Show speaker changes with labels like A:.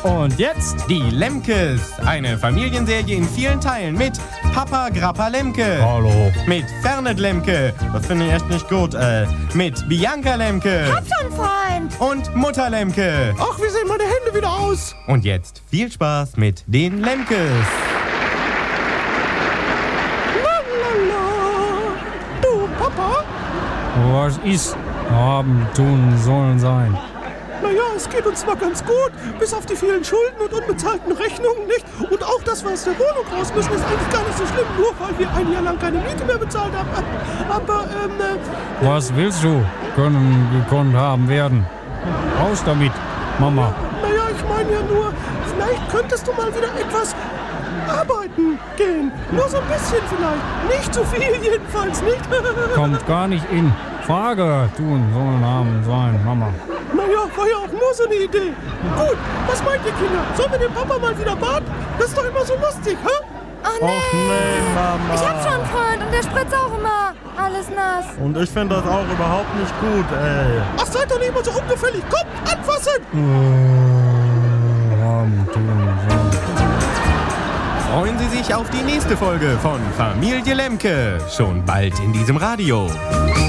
A: Und jetzt
B: Die Lemkes, eine Familienserie in vielen Teilen mit Papa Grappa Lemke.
A: Hallo.
B: Mit Fernet Lemke, das finde ich echt nicht gut, mit Bianca Lemke.
C: Hab schon, Freund.
B: Und Mutter Lemke.
A: Ach, wie sehen meine Hände wieder aus?
B: Und jetzt viel Spaß mit den Lemkes.
A: Du, Papa?
D: Was ist haben, tun, sollen sein?
A: Naja, es geht uns zwar ganz gut, bis auf die vielen Schulden und unbezahlten Rechnungen, nicht? Und auch das, was aus der Wohnung raus müssen, ist eigentlich gar nicht so schlimm, nur weil wir ein Jahr lang keine Miete mehr bezahlt haben. Aber,
D: Was willst du? Können, gekonnt haben, werden. Raus damit, Mama.
A: naja, ich meine ja nur, vielleicht könntest du mal wieder etwas arbeiten gehen. Nur so ein bisschen vielleicht. Nicht zu viel jedenfalls, nicht?
D: Kommt gar nicht in Frage. Tun, sollen, haben, sein, Mama.
A: Naja, war ja auch nur so eine Idee. Gut, was meint ihr, Kinder? Sollen wir den Papa mal wieder baden? Das ist doch immer so lustig, hä?
C: Oh nee.
E: Och nee, Mama.
C: Ich hab schon, Freund, und der spritzt auch immer. Alles nass.
E: Und ich finde das auch überhaupt nicht gut, ey.
A: Ach, seid doch nicht immer so ungefällig. Kommt, anfassen!
D: Haben, tun, sollen.
B: Freuen Sie sich auf die nächste Folge von Familie Lemke. Schon bald in diesem Radio.